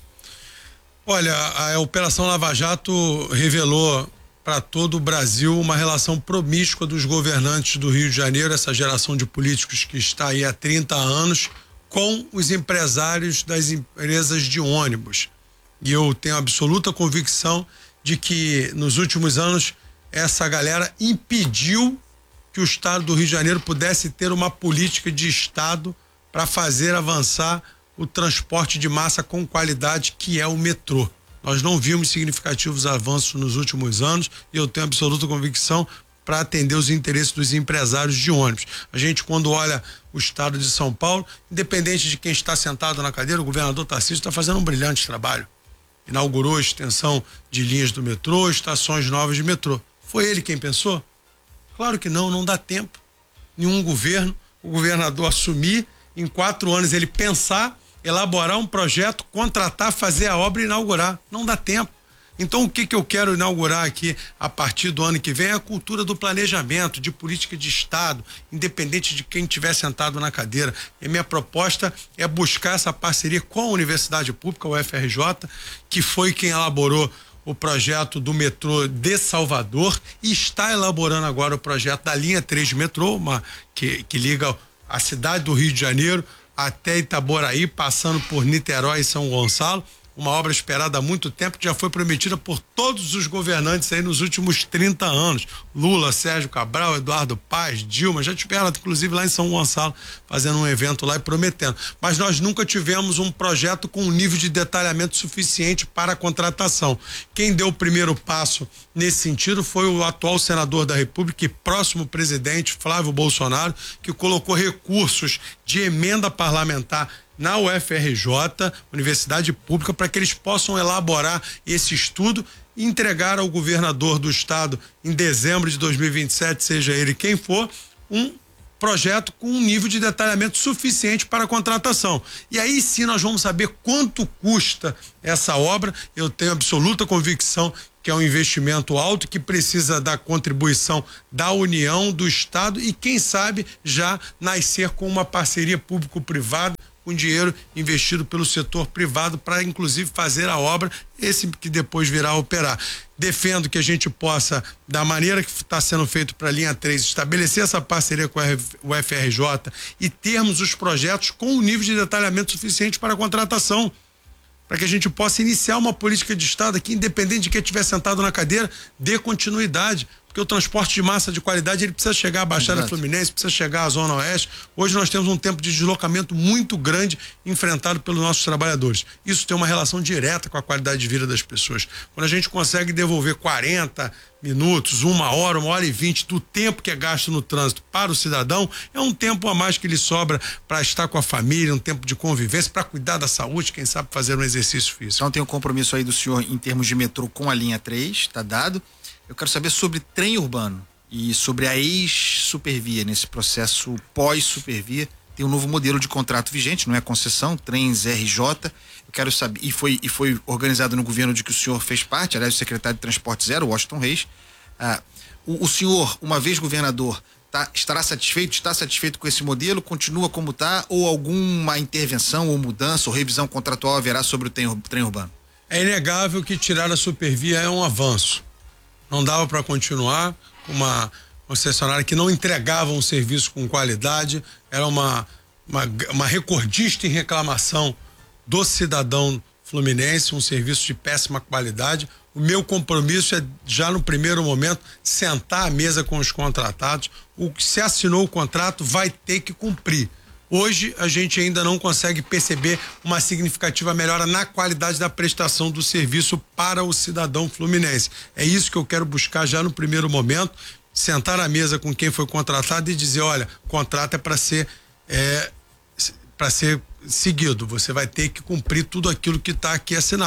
Olha, a Operação Lava Jato revelou para todo o Brasil uma relação promíscua dos governantes do Rio de Janeiro, essa geração de políticos que está aí há trinta anos, com os empresários das empresas de ônibus. E eu tenho absoluta convicção de que nos últimos anos essa galera impediu que o Estado do Rio de Janeiro pudesse ter uma política de Estado para fazer avançar o transporte de massa com qualidade, que é o metrô. Nós não vimos significativos avanços nos últimos anos e eu tenho absoluta convicção para atender os interesses dos empresários de ônibus. A gente, quando olha o estado de São Paulo, independente de quem está sentado na cadeira, o governador Tarcísio está fazendo um brilhante trabalho. Inaugurou a extensão de linhas do metrô, estações novas de metrô. Foi ele quem pensou? Claro que não, não dá tempo. Nenhum governo, o governador assumir, em quatro anos ele pensar, elaborar um projeto, contratar, fazer a obra e inaugurar. Não dá tempo. Então, o que que eu quero inaugurar aqui a partir do ano que vem é a cultura do planejamento, de política de Estado, independente de quem estiver sentado na cadeira. E minha proposta é buscar essa parceria com a Universidade Pública, o U F R J, que foi quem elaborou o projeto do metrô de Salvador e está elaborando agora o projeto da linha três de metrô, uma, que, que liga a cidade do Rio de Janeiro até Itaboraí, passando por Niterói e São Gonçalo, uma obra esperada há muito tempo, que já foi prometida por todos os governantes aí nos últimos trinta anos. Lula, Sérgio Cabral, Eduardo Paes, Dilma, já tiveram inclusive lá em São Gonçalo fazendo um evento lá e prometendo. Mas nós nunca tivemos um projeto com um nível de detalhamento suficiente para a contratação. Quem deu o primeiro passo nesse sentido foi o atual senador da República e próximo presidente, Flávio Bolsonaro, que colocou recursos de emenda parlamentar na U F R J, Universidade Pública, para que eles possam elaborar esse estudo e entregar ao governador do estado em dezembro de dois mil e vinte e sete, seja ele quem for, um projeto com um nível de detalhamento suficiente para a contratação. E aí sim nós vamos saber quanto custa essa obra. Eu tenho absoluta convicção que é um investimento alto, que precisa da contribuição da União, do Estado e quem sabe já nascer com uma parceria público-privada, com dinheiro investido pelo setor privado para inclusive fazer a obra, esse que depois virá a operar. Defendo que a gente possa, da maneira que está sendo feito para a linha três, estabelecer essa parceria com a U F R J e termos os projetos com um nível de detalhamento suficiente para a contratação, para que a gente possa iniciar uma política de Estado aqui, independente de quem estiver sentado na cadeira, dê continuidade, porque o transporte de massa de qualidade, ele precisa chegar à Baixada Fluminense, precisa chegar à Zona Oeste. Hoje nós temos um tempo de deslocamento muito grande enfrentado pelos nossos trabalhadores. Isso tem uma relação direta com a qualidade de vida das pessoas. Quando a gente consegue devolver quarenta minutos, uma hora, uma hora e vinte do tempo que é gasto no trânsito para o cidadão, é um tempo a mais que lhe sobra para estar com a família, um tempo de convivência, para cuidar da saúde, quem sabe fazer um exercício físico. Então tem um compromisso aí do senhor em termos de metrô com a linha três, tá dado. Eu quero saber sobre trem urbano e sobre a ex-Supervia, nesse processo pós-Supervia. Tem um novo modelo de contrato vigente, não é concessão, trens R J. Eu quero saber, e foi, e foi organizado no governo de que o senhor fez parte, aliás, o secretário de Transporte Zero, Washington Reis. Ah, o, o senhor, uma vez governador, tá, estará satisfeito, está satisfeito com esse modelo, continua como está, ou alguma intervenção ou mudança ou revisão contratual haverá sobre o trem, trem urbano? É inegável que tirar a Supervia é um avanço. Não dava para continuar com uma concessionária que não entregava um serviço com qualidade, era uma, uma, uma recordista em reclamação do cidadão fluminense, um serviço de péssima qualidade. O meu compromisso é, já no primeiro momento, sentar à mesa com os contratados. O que se assinou o contrato vai ter que cumprir. Hoje a gente ainda não consegue perceber uma significativa melhora na qualidade da prestação do serviço para o cidadão fluminense. É isso que eu quero buscar já no primeiro momento, sentar à mesa com quem foi contratado e dizer, olha, o contrato é para ser é, para ser seguido, você vai ter que cumprir tudo aquilo que está aqui assinado.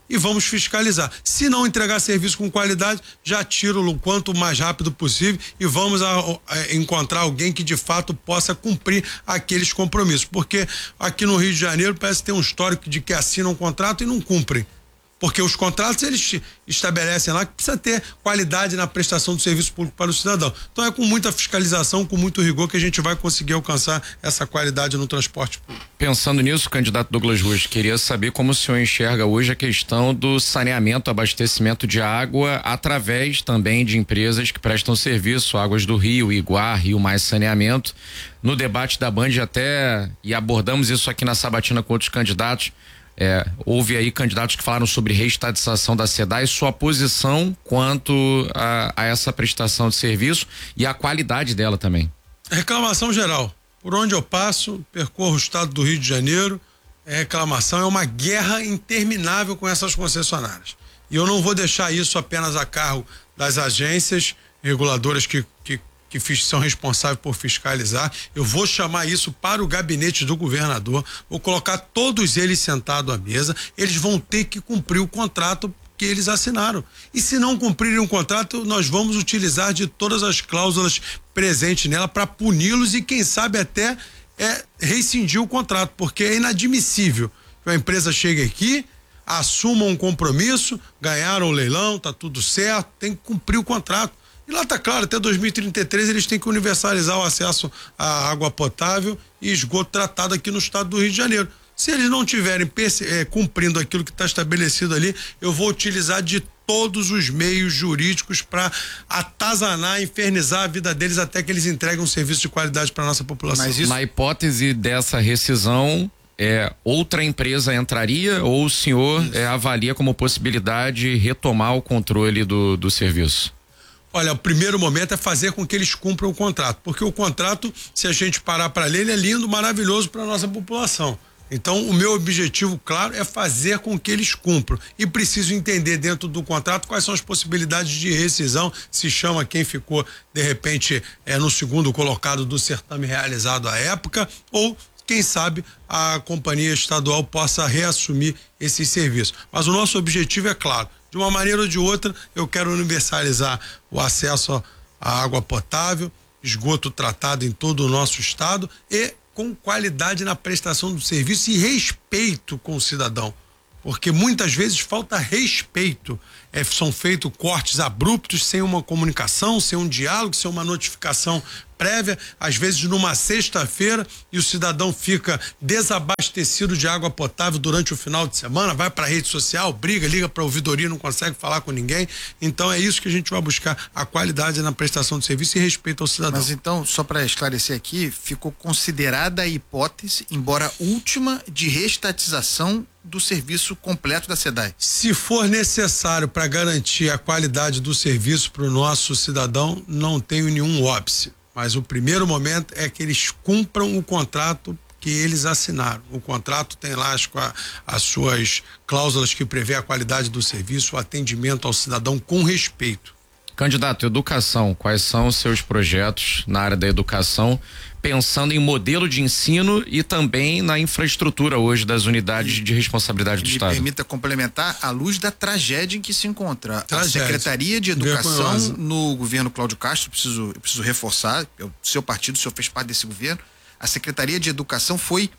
e vamos fiscalizar. Se não entregar serviço com qualidade, já tiro o quanto mais rápido possível e vamos a, a, encontrar alguém que de fato possa cumprir aqueles compromissos. Porque aqui no Rio de Janeiro parece ter um histórico de que assinam um contrato e não cumprem. Porque os contratos, eles estabelecem lá que precisa ter qualidade na prestação do serviço público para o cidadão. Então é com muita fiscalização, com muito rigor que a gente vai conseguir alcançar essa qualidade no transporte público. Pensando nisso, candidato Douglas Ruas, queria saber como o senhor enxerga hoje a questão do saneamento, abastecimento de água através também de empresas que prestam serviço, Águas do Rio, Iguá, Rio Mais Saneamento. No debate da Band até, e abordamos isso aqui na sabatina com outros candidatos, É, houve aí candidatos que falaram sobre reestatização da SEDAI, sua posição quanto a, a essa prestação de serviço e a qualidade dela também. Reclamação geral. Por onde eu passo, percorro o estado do Rio de Janeiro, é reclamação, é uma guerra interminável com essas concessionárias. E eu não vou deixar isso apenas a cargo das agências reguladoras que, que que são responsáveis por fiscalizar. Eu vou chamar isso para o gabinete do governador, vou colocar todos eles sentados à mesa, eles vão ter que cumprir o contrato que eles assinaram. E se não cumprirem o contrato, nós vamos utilizar de todas as cláusulas presentes nela para puni-los e quem sabe até é, rescindir o contrato, porque é inadmissível que a empresa chegue aqui, assuma um compromisso, ganharam o leilão, tá tudo certo, tem que cumprir o contrato. E lá está claro, até dois mil e trinta e três eles têm que universalizar o acesso à água potável e esgoto tratado aqui no estado do Rio de Janeiro. Se eles não estiverem é, cumprindo aquilo que está estabelecido ali, eu vou utilizar de todos os meios jurídicos para atazanar, infernizar a vida deles até que eles entreguem um serviço de qualidade para a nossa população. Mas isso... Na hipótese dessa rescisão, é, outra empresa entraria ou o senhor é, avalia como possibilidade retomar o controle do, do serviço? Olha, o primeiro momento é fazer com que eles cumpram o contrato, porque o contrato, se a gente parar para ler, ele é lindo, maravilhoso para a nossa população. Então, o meu objetivo, claro, é fazer com que eles cumpram. E preciso entender dentro do contrato quais são as possibilidades de rescisão, se chama quem ficou, de repente, é, no segundo colocado do certame realizado à época, ou quem sabe a companhia estadual possa reassumir esse serviço. Mas o nosso objetivo é claro, de uma maneira ou de outra, eu quero universalizar o acesso à água potável, esgoto tratado em todo o nosso estado e com qualidade na prestação do serviço e respeito com o cidadão. Porque muitas vezes falta respeito. É, são feitos cortes abruptos, sem uma comunicação, sem um diálogo, sem uma notificação prévia, às vezes numa sexta-feira, e o cidadão fica desabastecido de água potável durante o final de semana, vai para a rede social, briga, liga para a ouvidoria, não consegue falar com ninguém. Então é isso que a gente vai buscar, a qualidade na prestação de serviço e respeito ao cidadão. Mas então, só para esclarecer aqui, ficou considerada a hipótese, embora última, de reestatização do serviço completo da SEDAI. Se for necessário para garantir a qualidade do serviço para o nosso cidadão, não tenho nenhum óbice. Mas o primeiro momento é que eles cumpram o contrato que eles assinaram. O contrato tem lá as, as suas cláusulas que prevê a qualidade do serviço, o atendimento ao cidadão com respeito. Candidato, educação, quais são os seus projetos na área da educação, pensando em modelo de ensino e também na infraestrutura hoje das unidades e, de responsabilidade do me Estado? Permita complementar, à luz da tragédia em que se encontra tragédia. a Secretaria de Educação no governo Cláudio Castro, preciso, eu preciso reforçar, o seu partido, o senhor fez parte desse governo, a Secretaria de Educação foi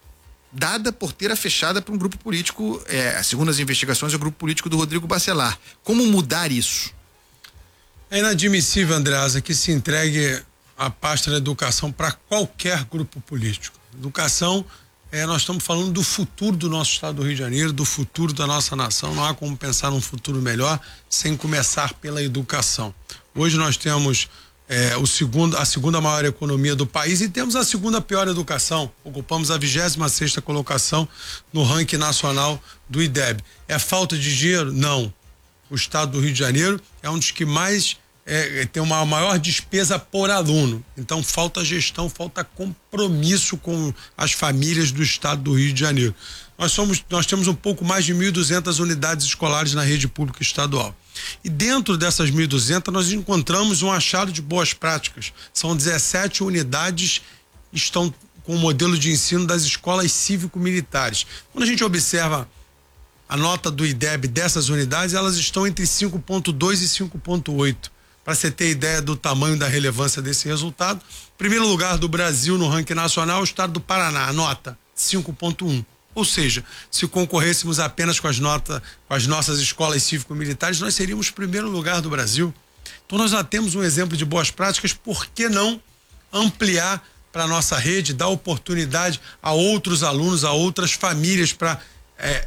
dada porteira fechada para um grupo político, é, segundo as investigações, é o grupo político do Rodrigo Bacelar. Como mudar isso? É inadmissível, Andreasa, que se entregue a pasta da educação para qualquer grupo político. Educação, é, nós estamos falando do futuro do nosso estado do Rio de Janeiro, do futuro da nossa nação. Não há como pensar num futuro melhor sem começar pela educação. Hoje nós temos é, o segundo, a segunda maior economia do país e temos a segunda pior educação. Ocupamos a vigésima sexta colocação no ranking nacional do I D E B. É falta de dinheiro? Não. O estado do Rio de Janeiro é um dos que mais é, tem uma maior despesa por aluno. Então falta gestão, falta compromisso com as famílias do estado do Rio de Janeiro. Nós somos, nós temos um pouco mais de mil e duzentas unidades escolares na rede pública estadual. E dentro dessas mil e duzentas nós encontramos um achado de boas práticas. São dezessete unidades que estão com o modelo de ensino das escolas cívico-militares. Quando a gente observa a nota do I D E B dessas unidades, elas estão entre cinco ponto dois e cinco ponto oito. Para você ter ideia do tamanho da relevância desse resultado, primeiro lugar do Brasil no ranking nacional, o estado do Paraná, a nota cinco ponto um. Ou seja, se concorrêssemos apenas com as notas, com as nossas escolas cívico-militares, nós seríamos o primeiro lugar do Brasil. Então nós já temos um exemplo de boas práticas, por que não ampliar para a nossa rede, dar oportunidade a outros alunos, a outras famílias para é,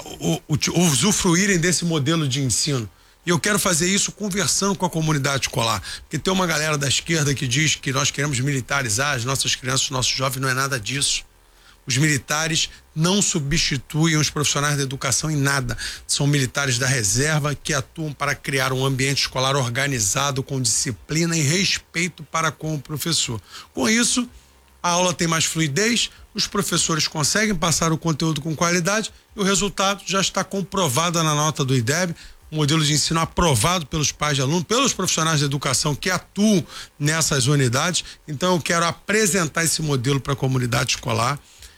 usufruírem desse modelo de ensino? E eu quero fazer isso conversando com a comunidade escolar, porque tem uma galera da esquerda que diz que nós queremos militarizar as nossas crianças, os nossos jovens. Não é nada disso. Os militares não substituem os profissionais da educação em nada. São militares da reserva que atuam para criar um ambiente escolar organizado, com disciplina e respeito para com o professor. Com isso, a aula tem mais fluidez, os professores conseguem passar o conteúdo com qualidade e o resultado já está comprovado na nota do I D E B, um modelo de ensino aprovado pelos pais de alunos, pelos profissionais de educação que atuam nessas unidades. Então eu quero apresentar esse modelo para a comunidade escolar,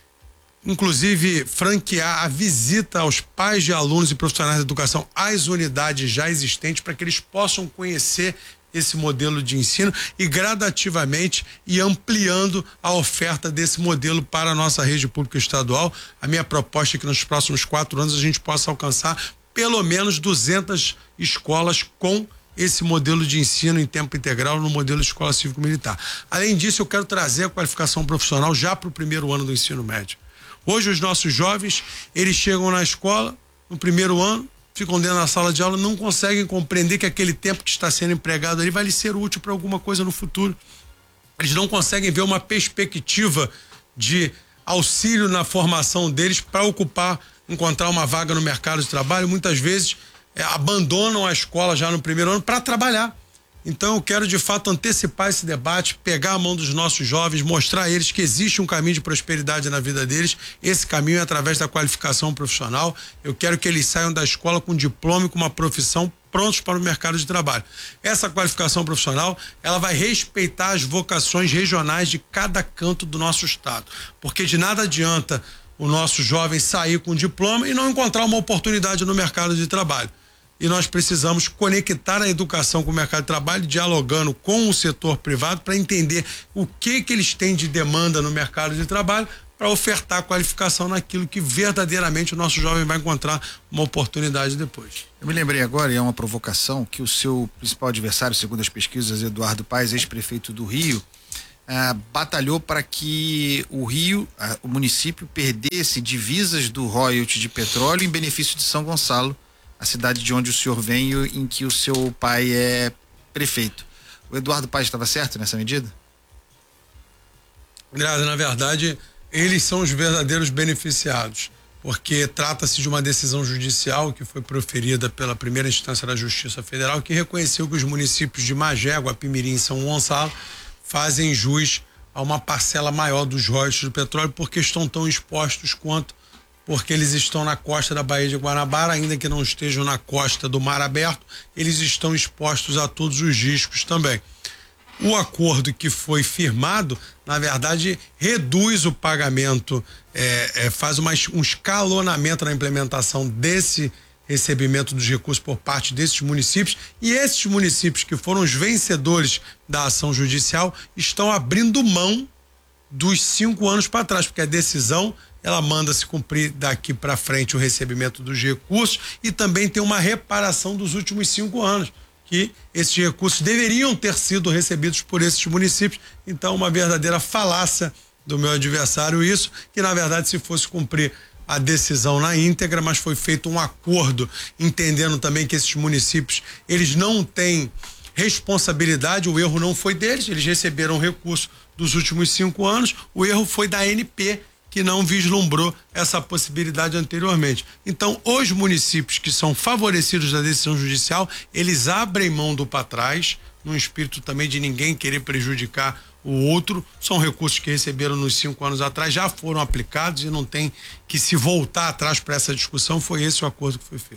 inclusive franquear a visita aos pais de alunos e profissionais de educação às unidades já existentes, para que eles possam conhecer esse modelo de ensino e gradativamente ir ampliando a oferta desse modelo para a nossa rede pública estadual. A minha proposta é que nos próximos quatro anos a gente possa alcançar pelo menos duzentas escolas com esse modelo de ensino em tempo integral no modelo de escola cívico-militar. Além disso, eu quero trazer a qualificação profissional já para o primeiro ano do ensino médio. Hoje os nossos jovens, eles chegam na escola no primeiro ano, ficam dentro da sala de aula, não conseguem compreender que aquele tempo que está sendo empregado ali vai lhe ser útil para alguma coisa no futuro. Eles não conseguem ver uma perspectiva de auxílio na formação deles para ocupar, encontrar uma vaga no mercado de trabalho. Muitas vezes é, abandonam a escola já no primeiro ano para trabalhar. Então eu quero de fato antecipar esse debate, pegar a mão dos nossos jovens, mostrar a eles que existe um caminho de prosperidade na vida deles. Esse caminho é através da qualificação profissional. Eu quero que eles saiam da escola com diploma e com uma profissão prontos para o mercado de trabalho. Essa qualificação profissional, ela vai respeitar as vocações regionais de cada canto do nosso estado, porque de nada adianta o nosso jovem sair com diploma e não encontrar uma oportunidade no mercado de trabalho. E nós precisamos conectar a educação com o mercado de trabalho, dialogando com o setor privado para entender o que que eles têm de demanda no mercado de trabalho, para ofertar qualificação naquilo que verdadeiramente o nosso jovem vai encontrar uma oportunidade depois. Eu me lembrei agora, e é uma provocação, que o seu principal adversário, segundo as pesquisas, Eduardo Paes, ex-prefeito do Rio, ah, batalhou para que o Rio, ah, o município, perdesse divisas do royalty de petróleo em benefício de São Gonçalo, a cidade de onde o senhor vem e em que o seu pai é prefeito. O Eduardo Paes estava certo nessa medida? Na verdade, eles são os verdadeiros beneficiados, porque trata-se de uma decisão judicial que foi proferida pela primeira instância da Justiça Federal, que reconheceu que os municípios de Magé, Guapimirim e São Gonçalo fazem jus a uma parcela maior dos royalties do petróleo, porque estão tão expostos quanto porque eles estão na costa da Baía de Guanabara, ainda que não estejam na costa do Mar Aberto, eles estão expostos a todos os riscos também. O acordo que foi firmado, na verdade, reduz o pagamento, é, é, faz uma, um escalonamento na implementação desse recebimento dos recursos por parte desses municípios, e esses municípios que foram os vencedores da ação judicial estão abrindo mão dos cinco anos para trás, porque a decisão ela manda se cumprir daqui para frente o recebimento dos recursos e também tem uma reparação dos últimos cinco anos, que esses recursos deveriam ter sido recebidos por esses municípios. Então, uma verdadeira falácia do meu adversário isso, que na verdade se fosse cumprir a decisão na íntegra, mas foi feito um acordo, entendendo também que esses municípios, eles não têm responsabilidade, o erro não foi deles, eles receberam recurso dos últimos cinco anos, o erro foi da A N P, que não vislumbrou essa possibilidade anteriormente. Então, os municípios que são favorecidos da decisão judicial, eles abrem mão do para trás, num espírito também de ninguém querer prejudicar o outro. São recursos que receberam nos cinco anos atrás, já foram aplicados e não tem que se voltar atrás para essa discussão. Foi esse o acordo que foi feito.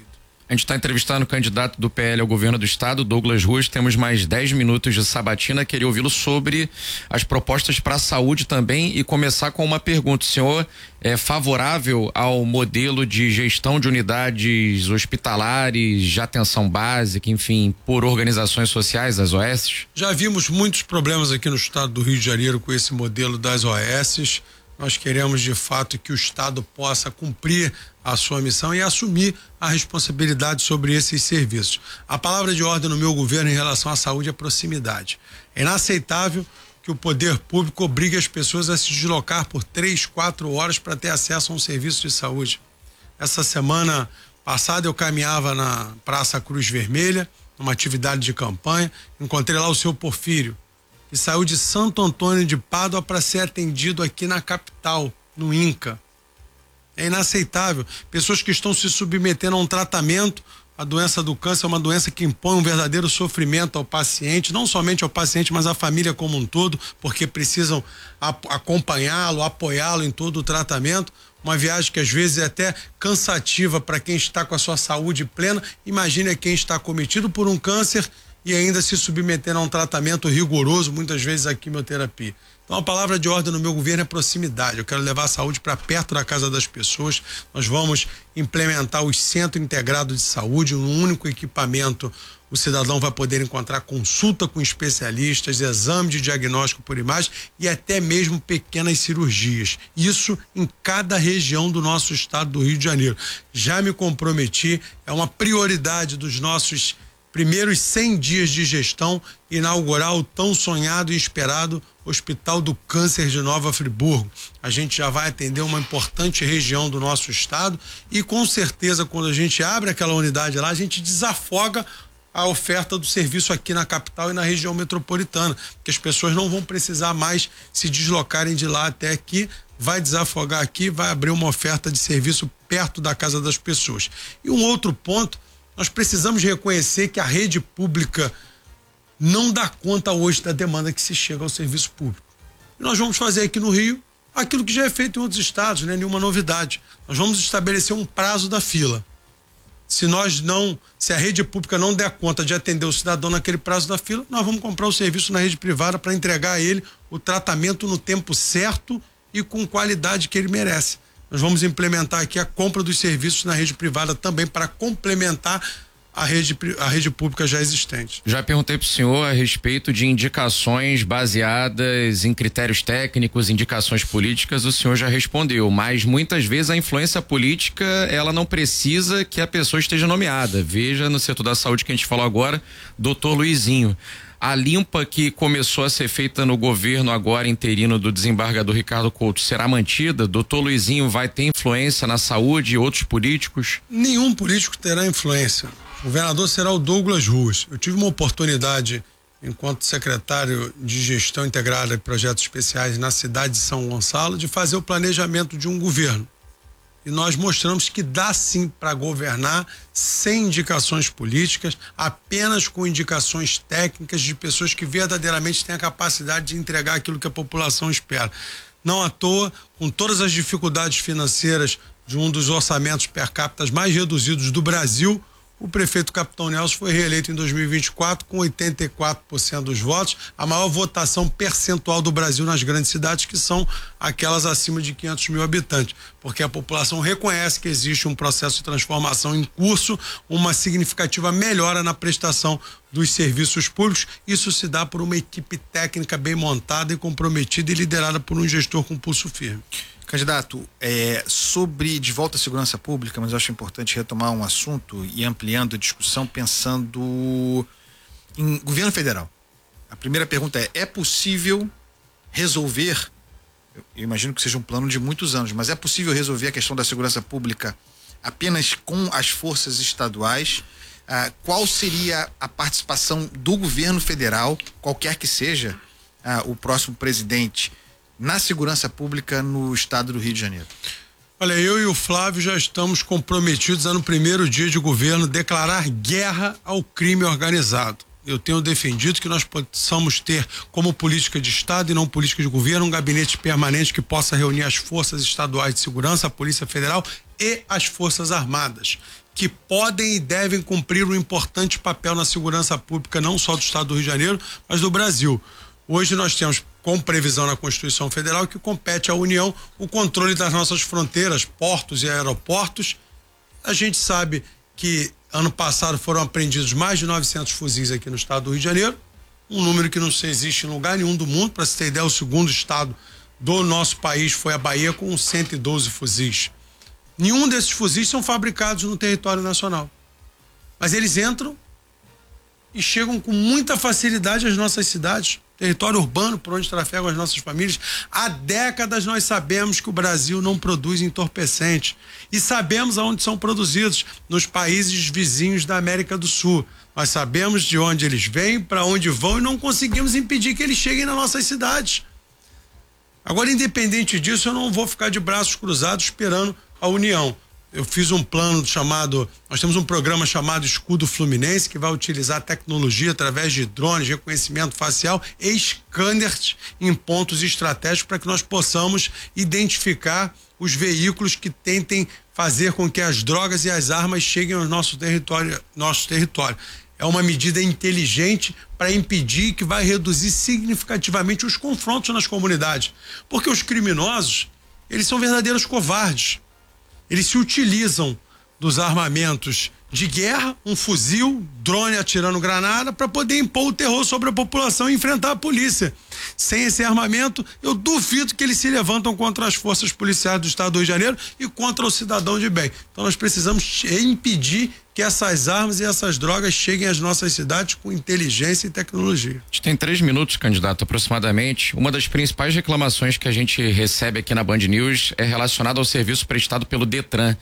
A gente está entrevistando o candidato do P L ao governo do estado, Douglas Ruas. Temos mais dez minutos de sabatina. Queria ouvi-lo sobre as propostas para a saúde também e começar com uma pergunta. O senhor é favorável ao modelo de gestão de unidades hospitalares, de atenção básica, enfim, por organizações sociais, as O S? Já vimos muitos problemas aqui no estado do Rio de Janeiro com esse modelo das O S. Nós queremos, de fato, que o Estado possa cumprir a sua missão e assumir a responsabilidade sobre esses serviços. A palavra de ordem no meu governo em relação à saúde é proximidade. É inaceitável que o poder público obrigue as pessoas a se deslocar por três, quatro horas para ter acesso a um serviço de saúde. Essa semana passada eu caminhava na Praça Cruz Vermelha, numa atividade de campanha, encontrei lá o seu Porfírio, que saiu de Santo Antônio de Pádua para ser atendido aqui na capital, no INCA. É inaceitável. Pessoas que estão se submetendo a um tratamento, a doença do câncer é uma doença que impõe um verdadeiro sofrimento ao paciente, não somente ao paciente, mas à família como um todo, porque precisam acompanhá-lo, apoiá-lo em todo o tratamento. Uma viagem que às vezes é até cansativa para quem está com a sua saúde plena. Imagine quem está acometido por um câncer e ainda se submeter a um tratamento rigoroso, muitas vezes a quimioterapia. Então a palavra de ordem no meu governo é proximidade. Eu quero levar a saúde para perto da casa das pessoas. Nós vamos implementar os centros integrados de saúde, um único equipamento. O cidadão vai poder encontrar consulta com especialistas, exame de diagnóstico por imagem e até mesmo pequenas cirurgias. Isso em cada região do nosso estado do Rio de Janeiro. Já me comprometi, é uma prioridade dos nossos primeiros cem dias de gestão, inaugurar o tão sonhado e esperado Hospital do Câncer de Nova Friburgo. A gente já vai atender uma importante região do nosso estado e com certeza quando a gente abre aquela unidade lá, a gente desafoga a oferta do serviço aqui na capital e na região metropolitana, que as pessoas não vão precisar mais se deslocarem de lá até aqui, vai desafogar aqui, vai abrir uma oferta de serviço perto da casa das pessoas. E um outro ponto, nós precisamos reconhecer que a rede pública não dá conta hoje da demanda que se chega ao serviço público. E nós vamos fazer aqui no Rio aquilo que já é feito em outros estados, não é nenhuma novidade. Nós vamos estabelecer um prazo da fila. Se nós não, se a rede pública não der conta de atender o cidadão naquele prazo da fila, nós vamos comprar o serviço na rede privada para entregar a ele o tratamento no tempo certo e com qualidade que ele merece. Nós vamos implementar aqui a compra dos serviços na rede privada também para complementar a rede, a rede pública já existente. Já perguntei para o senhor a respeito de indicações baseadas em critérios técnicos, indicações políticas, o senhor já respondeu, mas muitas vezes a influência política, ela não precisa que a pessoa esteja nomeada. Veja no setor da saúde que a gente falou agora, doutor Luizinho. A limpa que começou a ser feita no governo agora interino do desembargador Ricardo Couto será mantida? Doutor Luizinho vai ter influência na saúde e outros políticos? Nenhum político terá influência. O governador será o Douglas Ruas. Eu tive uma oportunidade, enquanto secretário de Gestão Integrada de Projetos Especiais na cidade de São Gonçalo, de fazer o planejamento de um governo. E nós mostramos que dá sim para governar sem indicações políticas, apenas com indicações técnicas de pessoas que verdadeiramente têm a capacidade de entregar aquilo que a população espera. Não à toa, com todas as dificuldades financeiras de um dos orçamentos per capita mais reduzidos do Brasil, o prefeito Capitão Nelson foi reeleito em dois mil e vinte e quatro com oitenta e quatro por cento dos votos, a maior votação percentual do Brasil nas grandes cidades, que são aquelas acima de quinhentos mil habitantes, porque a população reconhece que existe um processo de transformação em curso, uma significativa melhora na prestação dos serviços públicos. Isso se dá por uma equipe técnica bem montada e comprometida e liderada por um gestor com pulso firme. Candidato, é, sobre de volta à segurança pública, mas eu acho importante retomar um assunto e ampliando a discussão pensando em governo federal. A primeira pergunta é, é possível resolver, eu imagino que seja um plano de muitos anos, mas é possível resolver a questão da segurança pública apenas com as forças estaduais? Ah, qual seria a participação do governo federal, qualquer que seja ah, o próximo presidente, na segurança pública no estado do Rio de Janeiro? Olha, eu e o Flávio já estamos comprometidos a, no primeiro dia de governo, declarar guerra ao crime organizado. Eu tenho defendido que nós possamos ter como política de Estado e não política de governo um gabinete permanente que possa reunir as forças estaduais de segurança, a Polícia Federal e as Forças Armadas, que podem e devem cumprir um importante papel na segurança pública, não só do Estado do Rio de Janeiro, mas do Brasil. Hoje nós temos, com previsão na Constituição Federal, que compete à União o controle das nossas fronteiras, portos e aeroportos. A gente sabe que ano passado foram apreendidos mais de novecentos fuzis aqui no Estado do Rio de Janeiro, um número que não existe em lugar nenhum do mundo. Para se ter ideia, o segundo estado do nosso país foi a Bahia, com cento e doze fuzis. Nenhum desses fuzis são fabricados no território nacional. Mas eles entram e chegam com muita facilidade às nossas cidades, território urbano por onde trafegam as nossas famílias. Há décadas nós sabemos que o Brasil não produz entorpecentes. E sabemos aonde são produzidos, nos países vizinhos da América do Sul. Nós sabemos de onde eles vêm, para onde vão, e não conseguimos impedir que eles cheguem nas nossas cidades. Agora, independente disso, eu não vou ficar de braços cruzados esperando a União. Eu fiz um plano chamado, nós temos um programa chamado Escudo Fluminense, que vai utilizar tecnologia através de drones, reconhecimento facial e scanners em pontos estratégicos, para que nós possamos identificar os veículos que tentem fazer com que as drogas e as armas cheguem ao nosso território, nosso território. É uma medida inteligente para impedir, que vai reduzir significativamente os confrontos nas comunidades. Porque os criminosos, eles são verdadeiros covardes. Eles se utilizam dos armamentos de guerra, um fuzil, drone atirando granada, para poder impor o terror sobre a população e enfrentar a polícia. Sem esse armamento, eu duvido que eles se levantam contra as forças policiais do Estado do Rio de Janeiro e contra o cidadão de bem. Então nós precisamos impedir que essas armas e essas drogas cheguem às nossas cidades com inteligência e tecnologia. A gente tem três minutos, candidato, aproximadamente. Uma das principais reclamações que a gente recebe aqui na Band News é relacionada ao serviço prestado pelo Detran.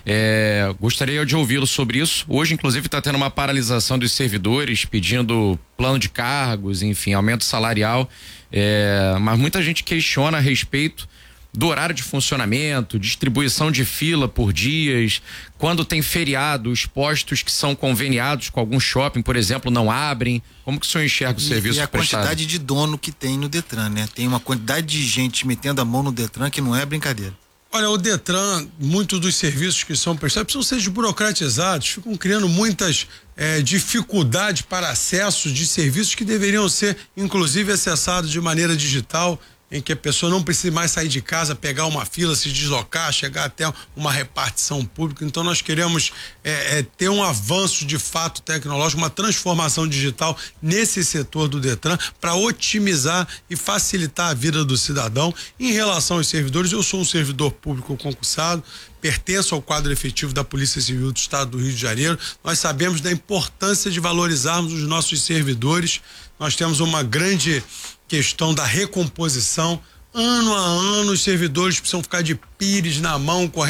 É, gostaria de ouvi-lo sobre isso. Hoje, inclusive, está tendo uma paralisação dos servidores pedindo plano de cargos, enfim, aumento salarial. É, mas muita gente questiona a respeito do horário de funcionamento, distribuição de fila por dias, quando tem feriado, os postos que são conveniados com algum shopping, por exemplo, não abrem. Como que o senhor enxerga o e, serviço prestado? E a prestado? quantidade de dono que tem no Detran, né? Tem uma quantidade de gente metendo a mão no Detran que não é brincadeira. Olha, o Detran, muitos dos serviços que são prestados precisam ser desburocratizados, ficam criando muitas é, dificuldades para acesso de serviços que deveriam ser, inclusive, acessados de maneira digital, em que a pessoa não precisa mais sair de casa, pegar uma fila, se deslocar, chegar até uma repartição pública. Então nós queremos é, é, ter um avanço de fato tecnológico, uma transformação digital nesse setor do Detran, para otimizar e facilitar a vida do cidadão. Em relação aos servidores, eu sou um servidor público concursado, pertenço ao quadro efetivo da Polícia Civil do Estado do Rio de Janeiro. Nós sabemos da importância de valorizarmos os nossos servidores. Nós temos uma grande questão da recomposição. Ano a ano, os servidores precisam ficar de pires na mão, correndo